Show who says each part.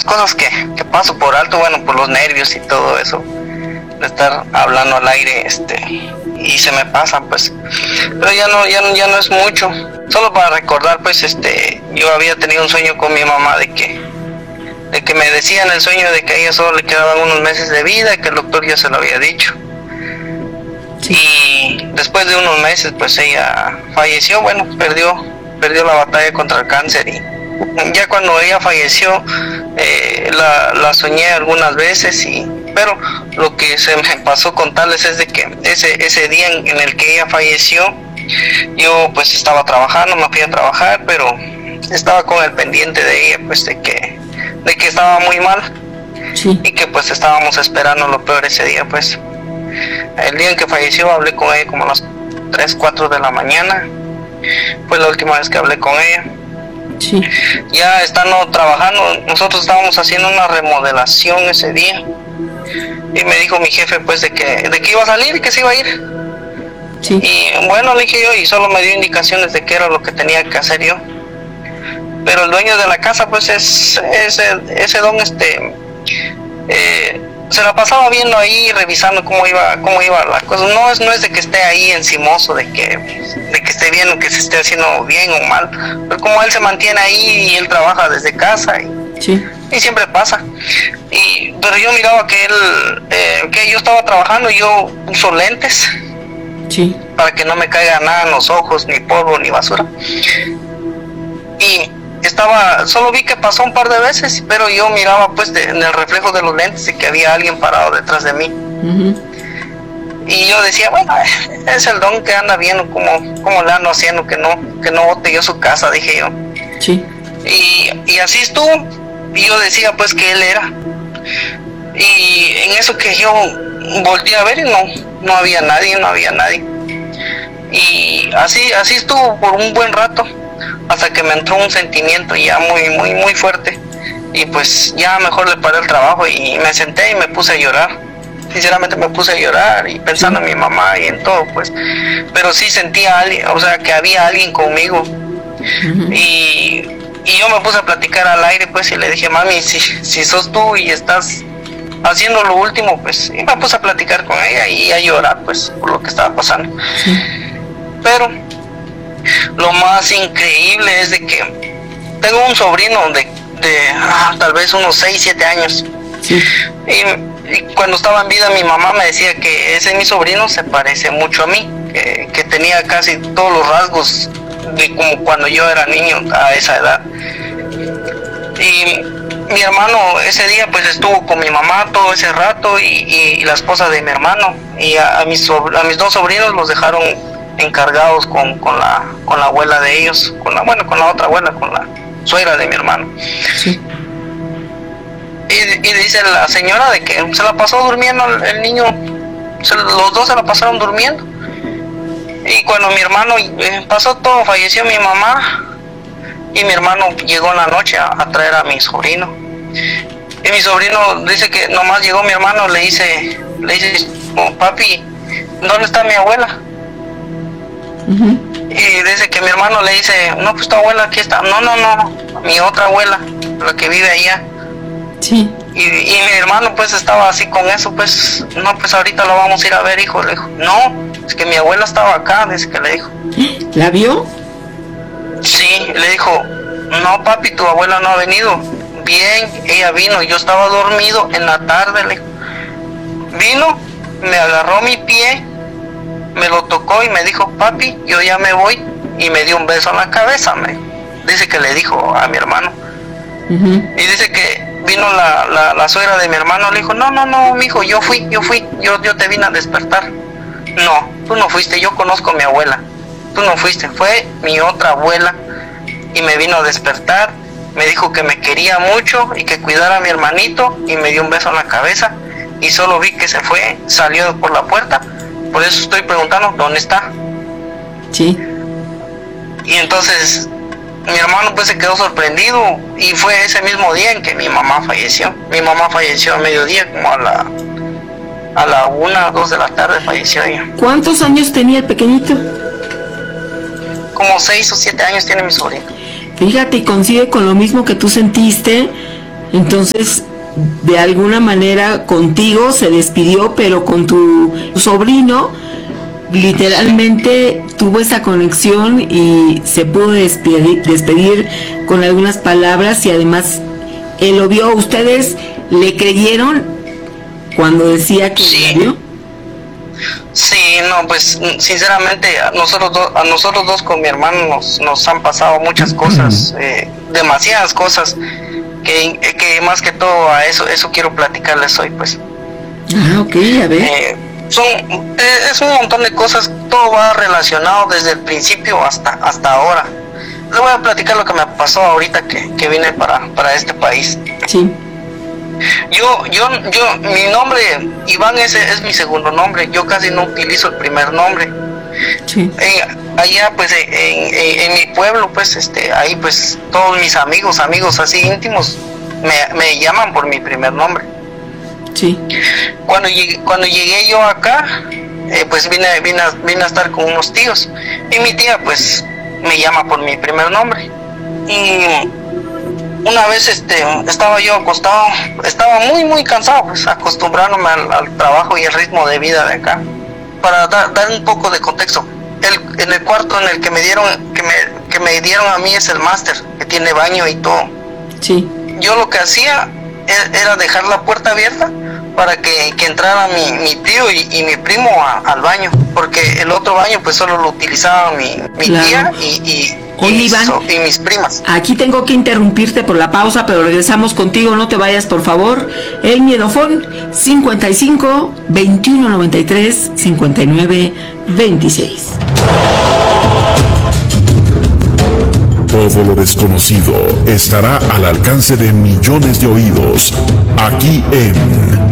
Speaker 1: tantas cosas que paso por alto, bueno, por los nervios y todo eso, de estar hablando al aire, y se me pasa, pues. Pero ya no es mucho. Solo para recordar, pues, yo había tenido un sueño con mi mamá de que me decía en el sueño de que a ella solo le quedaban unos meses de vida, que el doctor ya se lo había dicho. Sí. Y después de unos meses, pues ella falleció, bueno, perdió la batalla contra el cáncer, y ya cuando ella falleció, la soñé algunas veces, pero lo que se me pasó contarles es de que ese día en el que ella falleció, yo pues estaba trabajando, me fui a trabajar, pero estaba con el pendiente de ella, pues de que estaba muy mal. Sí. Y que pues estábamos esperando lo peor ese día, pues. El día en que falleció hablé con ella como a las 3, 4 de la mañana. Fue la última vez que hablé con ella. Sí. Ya estando trabajando, nosotros estábamos haciendo una remodelación ese día. Y me dijo mi jefe pues de que iba a salir y que se iba a ir. Sí. Y bueno, le dije yo, y solo me dio indicaciones de qué era lo que tenía que hacer yo. Pero el dueño de la casa pues ese don se la pasaba viendo ahí, revisando cómo iba la cosa. No es de que esté ahí encimoso, de que esté viendo que se esté haciendo bien o mal, pero como él se mantiene ahí y él trabaja desde casa y siempre pasa. Pero yo miraba que que yo estaba trabajando y yo uso lentes para que no me caiga nada en los ojos, ni polvo ni basura. Y solo vi que pasó un par de veces, pero yo miraba pues en el reflejo de los lentes de que había alguien parado detrás de mí. Uh-huh. Y yo decía, bueno, es el don que anda viendo cómo le ando haciendo que no bote yo su casa, dije yo. Sí. Y así estuvo, y yo decía pues que él era. Y en eso que yo volteé a ver y no había nadie. Y así estuvo por un buen rato, hasta que me entró un sentimiento ya muy fuerte, y pues ya mejor le paré el trabajo y me senté y me puse a llorar. Sinceramente me puse a llorar y pensando en mi mamá y en todo, pues, pero sí sentía a alguien, o sea, que había alguien conmigo. Uh-huh. Y yo me puse a platicar al aire, pues, y le dije, mami, si sos tú y estás haciendo lo último, pues, y me puse a platicar con ella y a llorar, pues, por lo que estaba pasando. Sí. Pero lo más increíble es de que tengo un sobrino de tal vez unos 6, 7 años. Sí. Y cuando estaba en vida mi mamá me decía que ese mi sobrino se parece mucho a mí, que tenía casi todos los rasgos de como cuando yo era niño a esa edad. Y mi hermano ese día pues estuvo con mi mamá todo ese rato, y la esposa de mi hermano, y a mis 2 sobrinos los dejaron encargados con la abuela de ellos, con la otra abuela, con la suegra de mi hermano. Sí. Y dice la señora de que se la pasó durmiendo el niño, los 2 se la pasaron durmiendo. Y cuando mi hermano pasó todo, falleció mi mamá, y mi hermano llegó en la noche a traer a mi sobrino. Y mi sobrino dice que nomás llegó mi hermano, le dice, oh, papi, ¿dónde está mi abuela? Uh-huh. Y dice que mi hermano le dice, no, pues tu abuela aquí está. No, mi otra abuela, la que vive allá. Sí. Y mi hermano pues estaba así con eso, pues, no, pues ahorita lo vamos a ir a ver, hijo. Le dijo, no, es que mi abuela estaba acá, dice que le dijo.
Speaker 2: ¿La vio?
Speaker 1: Sí, le dijo, no papi, tu abuela no ha venido. Bien, ella vino, yo estaba dormido en la tarde, le dijo. Vino, me agarró mi pie, me lo tocó y me dijo, papi, yo ya me voy, y me dio un beso en la cabeza, dice que le dijo a mi hermano. Uh-huh. Y dice que vino la suegra de mi hermano, le dijo, no, mijo, yo te vine a despertar. No, tú no fuiste, yo conozco a mi abuela, tú no fuiste, fue mi otra abuela, y me vino a despertar, me dijo que me quería mucho y que cuidara a mi hermanito, y me dio un beso en la cabeza, y solo vi que se fue, salió por la puerta. Por eso estoy preguntando, ¿dónde está? Sí. Y entonces mi hermano pues se quedó sorprendido, y fue ese mismo día en que mi mamá falleció. Mi mamá falleció a mediodía, como a la 1, 2 de la tarde falleció ella.
Speaker 2: ¿Cuántos años tenía el pequeñito?
Speaker 1: Como 6 o 7 años tiene mi sobrino.
Speaker 2: Fíjate, y coincide con lo mismo que tú sentiste, Entonces, de alguna manera contigo se despidió, pero con tu sobrino literalmente tuvo esa conexión y se pudo despedir con algunas palabras, y además él lo vio. ¿Ustedes le creyeron cuando decía que
Speaker 1: Sí.
Speaker 2: lo vio?
Speaker 1: Sí, no, pues sinceramente a nosotros dos con mi hermano nos han pasado muchas cosas, demasiadas cosas, que más que todo a eso quiero platicarles hoy, pues.
Speaker 2: Ah, ok, a ver.
Speaker 1: Es un montón de cosas, todo va relacionado desde el principio hasta ahora. Les voy a platicar lo que me pasó ahorita que vine para este país.
Speaker 2: Sí.
Speaker 1: Mi nombre, Iván, ese es mi segundo nombre. Yo casi no utilizo el primer nombre.
Speaker 2: Sí.
Speaker 1: Allá, pues, en mi pueblo, pues, ahí, pues, todos mis amigos así íntimos, me llaman por mi primer nombre.
Speaker 2: Sí.
Speaker 1: Cuando llegué yo acá, pues vine a estar con unos tíos, y mi tía, pues, me llama por mi primer nombre. Y una vez estaba yo acostado, estaba muy cansado, pues acostumbrándome al trabajo y el ritmo de vida de acá. Para dar un poco de contexto, en el cuarto en el que me dieron a mí es el máster, que tiene baño y todo.
Speaker 2: Sí.
Speaker 1: Yo lo que hacía era dejar la puerta abierta para que entrara mi tío y mi primo al baño, porque el otro baño pues solo lo utilizaba mi
Speaker 2: Claro.
Speaker 1: tía y
Speaker 2: Iván,
Speaker 1: mis primas.
Speaker 2: aquí tengo que interrumpirte por la pausa, pero regresamos contigo, no te vayas, por favor. El Miedofón 55 21 93 59 26.
Speaker 3: Todo lo desconocido estará al alcance de millones de oídos, aquí en